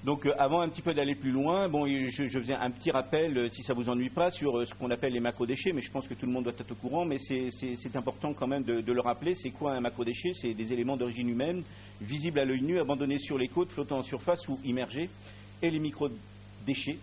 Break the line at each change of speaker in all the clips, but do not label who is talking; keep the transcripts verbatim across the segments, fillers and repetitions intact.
Donc euh, avant un petit peu d'aller plus loin, bon, je, je faisais un petit rappel, euh, si ça vous ennuie pas, sur euh, ce qu'on appelle les macrodéchets, mais je pense que tout le monde doit être au courant, mais c'est important quand même de, de le rappeler. C'est quoi un macrodéchet? C'est des éléments d'origine humaine, visibles à l'œil nu, abandonnés sur les côtes, flottant en surface ou immergés, et les microdéchets,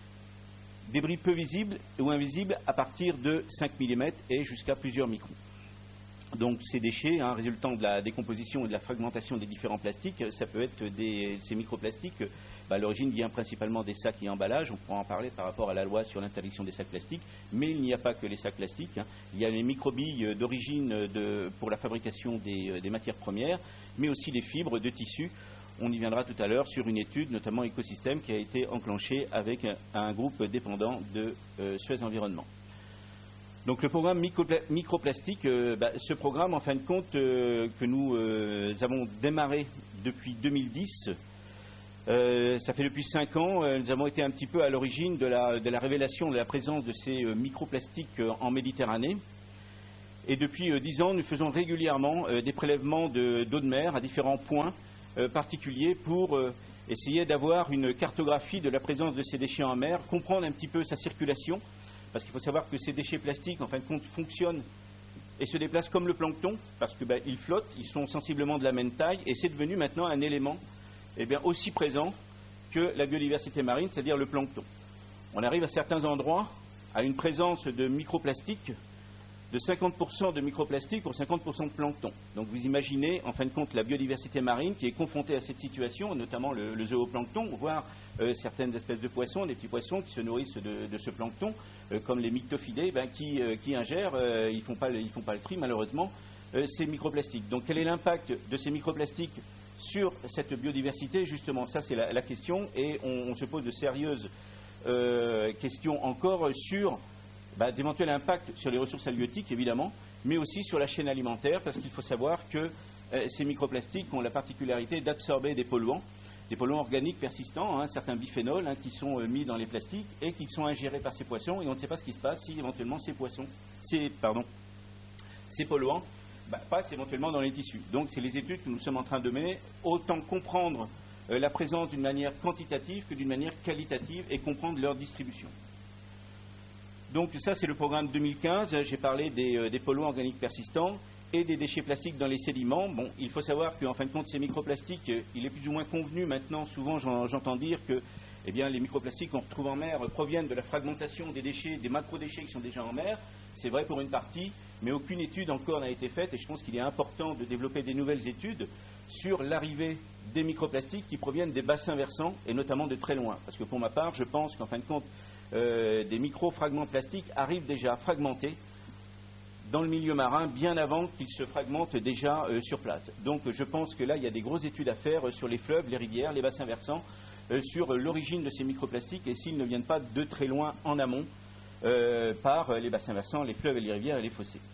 débris peu visibles ou invisibles à partir de cinq millimètres et jusqu'à plusieurs microns. Donc ces déchets, hein, résultant de la décomposition et de la fragmentation des différents plastiques, ça peut être des, ces microplastiques, bah, l'origine vient principalement des sacs et emballages, on pourra en parler par rapport à la loi sur l'interdiction des sacs plastiques, mais il n'y a pas que les sacs plastiques, hein. Il y a les microbilles d'origine de, pour la fabrication des, des matières premières, mais aussi les fibres de tissus. On y viendra tout à l'heure sur une étude, notamment écosystème, qui a été enclenchée avec un, un groupe dépendant de euh, Suez Environnement. Donc le programme microplastique, euh, bah, ce programme en fin de compte euh, que nous euh, avons démarré depuis deux mille dix, euh, ça fait depuis cinq ans, euh, nous avons été un petit peu à l'origine de la, de la révélation de la présence de ces euh, microplastiques euh, en Méditerranée. Et depuis euh, dix ans, nous faisons régulièrement euh, des prélèvements de, d'eau de mer à différents points euh, particuliers pour euh, essayer d'avoir une cartographie de la présence de ces déchets en mer, comprendre un petit peu sa circulation. Parce qu'il faut savoir que ces déchets plastiques, en fin de compte, fonctionnent et se déplacent comme le plancton, parce qu'ils ben, flottent, ils sont sensiblement de la même taille, et c'est devenu maintenant un élément eh bien, aussi présent que la biodiversité marine, c'est-à-dire le plancton. On arrive à certains endroits à une présence de microplastiques, de cinquante pour cent de microplastiques pour cinquante pour cent de plancton. Donc vous imaginez, en fin de compte, la biodiversité marine qui est confrontée à cette situation, notamment le, le zooplancton, voire euh, certaines espèces de poissons, des petits poissons qui se nourrissent de, de ce plancton, euh, comme les myctophidés, ben, qui, euh, qui ingèrent, euh, ils ne font pas le, ils font pas le tri malheureusement, euh, ces microplastiques. Donc quel est l'impact de ces microplastiques sur cette biodiversité? Justement, ça c'est la, la question, et on, on se pose de sérieuses euh, questions encore sur Bah, d'éventuels impacts sur les ressources halieutiques, évidemment, mais aussi sur la chaîne alimentaire, parce qu'il faut savoir que euh, ces microplastiques ont la particularité d'absorber des polluants, des polluants organiques persistants, hein, certains biphénols hein, qui sont euh, mis dans les plastiques et qui sont ingérés par ces poissons, et on ne sait pas ce qui se passe si éventuellement ces poissons, ces, pardon, ces polluants bah, passent éventuellement dans les tissus. Donc c'est les études que nous sommes en train de mener, autant comprendre euh, la présence d'une manière quantitative que d'une manière qualitative et comprendre leur distribution. Donc ça, c'est le programme deux mille quinze. J'ai parlé des, euh, des polluants organiques persistants et des déchets plastiques dans les sédiments. Bon, il faut savoir qu'en fin de compte, ces microplastiques, euh, il est plus ou moins convenu maintenant, souvent j'entends dire que eh bien, les microplastiques qu'on retrouve en mer euh, proviennent de la fragmentation des déchets, des macrodéchets qui sont déjà en mer. C'est vrai pour une partie, mais aucune étude encore n'a été faite, et je pense qu'il est important de développer des nouvelles études sur l'arrivée des microplastiques qui proviennent des bassins versants, et notamment de très loin. Parce que pour ma part, je pense qu'en fin de compte, Euh, des micro-fragments plastiques arrivent déjà fragmentés dans le milieu marin bien avant qu'ils se fragmentent déjà euh, sur place. Donc je pense que là, il y a des grosses études à faire euh, sur les fleuves, les rivières, les bassins versants, euh, sur euh, l'origine de ces microplastiques et s'ils ne viennent pas de très loin en amont euh, par euh, les bassins versants, les fleuves et les rivières et les fossés.